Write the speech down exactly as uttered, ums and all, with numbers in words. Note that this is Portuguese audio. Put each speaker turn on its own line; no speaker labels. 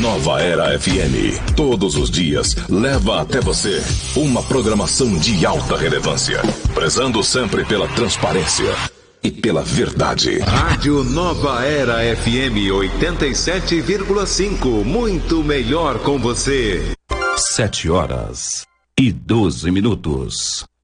Nova Era F M, todos os dias, leva até você uma programação de alta relevância, prezando sempre pela transparência e pela verdade.
Rádio Nova Era F M oitenta e sete vírgula cinco, muito melhor com você.
Sete horas e doze minutos.